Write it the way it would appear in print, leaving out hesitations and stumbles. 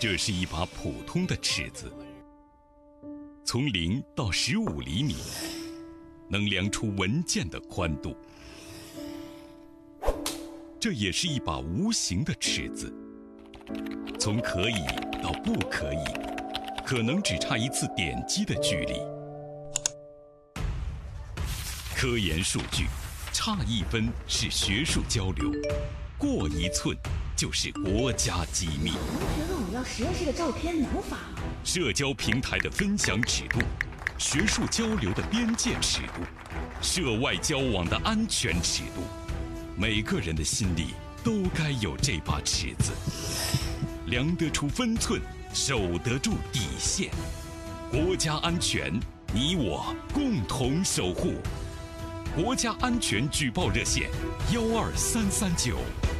这是一把普通的尺子，从0到15厘米，能量出文件的宽度。这也是一把无形的尺子，从可以到不可以，可能只差一次点击的距离。科研数据，差1分是学术交流，过1寸就是国家机密。 同学问我要实验室的照片，能发吗？ 社交平台的分享尺度，学术交流的边界尺度，涉外交往的安全尺度，每个人的心里都该有这把尺子，量得出分寸，守得住底线。国家安全，你我共同守护。国家安全举报热线：12339。